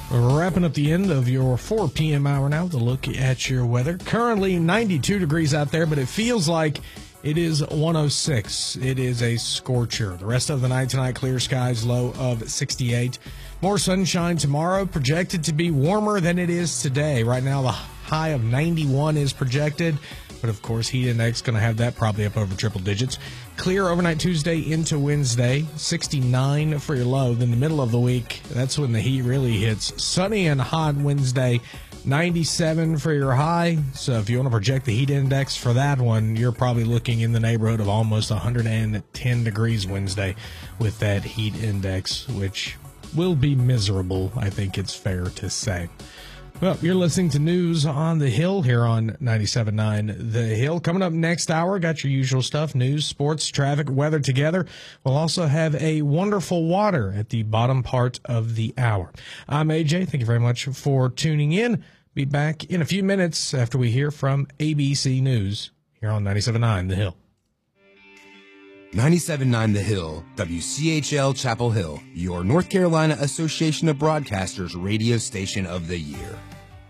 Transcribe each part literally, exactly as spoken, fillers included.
Wrapping up the end of your four p.m. hour now to look at your weather. Currently ninety-two degrees out there, but it feels like it is one oh six. It is a scorcher. The rest of the night tonight, clear skies, low of sixty-eight. More sunshine tomorrow, projected to be warmer than it is today. Right now, the high of ninety-one is projected. But, of course, heat index going to have that probably up over triple digits. Clear overnight Tuesday into Wednesday, sixty-nine for your low. Then the middle of the week, that's when the heat really hits. Sunny and hot Wednesday, ninety-seven for your high. So if you want to project the heat index for that one, you're probably looking in the neighborhood of almost one hundred ten degrees Wednesday with that heat index, which will be miserable, I think it's fair to say. Well, you're listening to News on the Hill here on ninety-seven point nine The Hill. Coming up next hour, got your usual stuff, news, sports, traffic, weather together. We'll also have a wonderful water at the bottom part of the hour. I'm A J. Thank you very much for tuning in. Be back in a few minutes after we hear from A B C News here on ninety-seven point nine The Hill. ninety-seven point nine The Hill, W C H L Chapel Hill, your North Carolina Association of Broadcasters radio station of the year.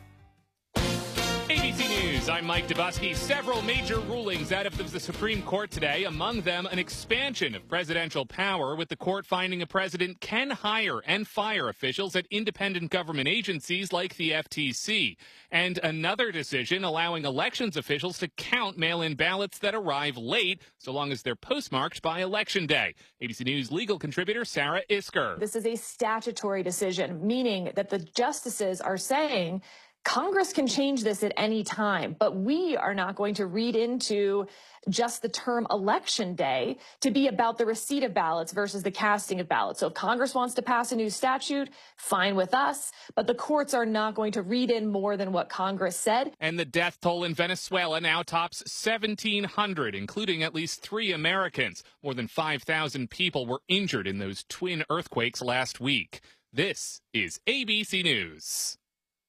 A B C News, I'm Mike Dubusky. Several major rulings out of the Supreme Court today, among them an expansion of presidential power, with the court finding a president can hire and fire officials at independent government agencies like the F T C. And another decision allowing elections officials to count mail-in ballots that arrive late, so long as they're postmarked by Election Day. A B C News legal contributor Sarah Isker. This is a statutory decision, meaning that the justices are saying Congress can change this at any time, but we are not going to read into just the term Election Day to be about the receipt of ballots versus the casting of ballots. So if Congress wants to pass a new statute, fine with us, but the courts are not going to read in more than what Congress said. And the death toll in Venezuela now tops seventeen hundred, including at least three Americans. More than five thousand people were injured in those twin earthquakes last week. This is A B C News.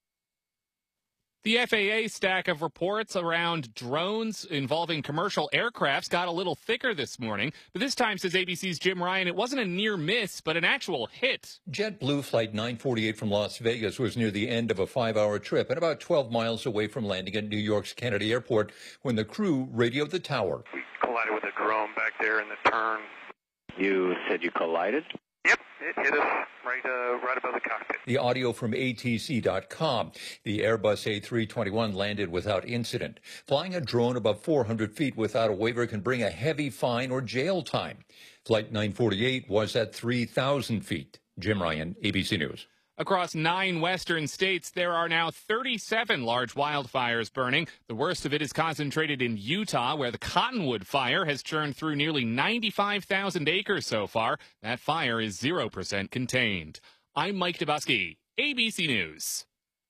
The F A A stack of reports around drones involving commercial aircrafts got a little thicker this morning. But this time, says A B C's Jim Ryan, it wasn't a near miss, but an actual hit. JetBlue Flight nine forty-eight from Las Vegas was near the end of a five-hour trip and about twelve miles away from landing at New York's Kennedy Airport when the crew radioed the tower. We collided with a drone back there in the turn. You said you collided? Yep, it hit us right, uh, right above the cockpit. The audio from A T C dot com. The Airbus A three twenty-one landed without incident. Flying a drone above four hundred feet without a waiver can bring a heavy fine or jail time. Flight nine forty-eight was at three thousand feet. Jim Ryan, A B C News. Across nine western states, there are now thirty-seven large wildfires burning. The worst of it is concentrated in Utah, where the Cottonwood Fire has churned through nearly ninety-five thousand acres so far. That fire is zero percent contained. I'm Mike Dubusky, A B C News.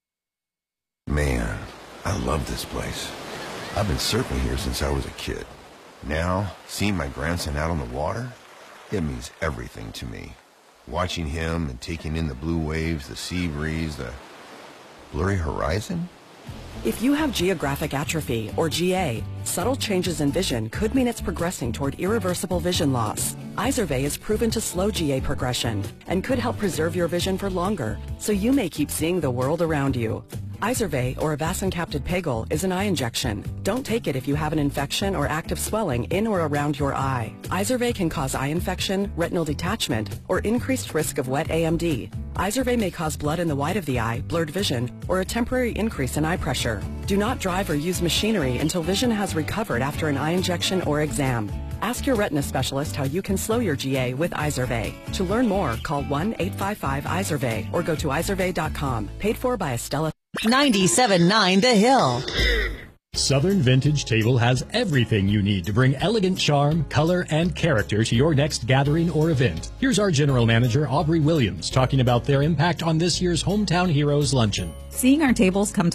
Man, I love this place. I've been surfing here since I was a kid. Now, seeing my grandson out on the water, it means everything to me. Watching him and taking in the blue waves, the sea breeze, the blurry horizon. If you have geographic atrophy, or G A, subtle changes in vision could mean it's progressing toward irreversible vision loss. Izervay is proven to slow G A progression and could help preserve your vision for longer, so you may keep seeing the world around you. Izervay, or avacincaptad pegol, is an eye injection. Don't take it if you have an infection or active swelling in or around your eye. Izervay can cause eye infection, retinal detachment, or increased risk of wet A M D. Izervay may cause blood in the white of the eye, blurred vision, or a temporary increase in eye pressure. Do not drive or use machinery until vision has recovered after an eye injection or exam. Ask your retina specialist how you can slow your G A with Izervay. To learn more, call one eight five five Izervay or go to izervay dot com. Paid for by Estella. ninety-seven point nine The Hill. Southern Vintage Table has everything you need to bring elegant charm, color, and character to your next gathering or event. Here's our General Manager, Aubrey Williams, talking about their impact on this year's Hometown Heroes Luncheon. Seeing our tables come to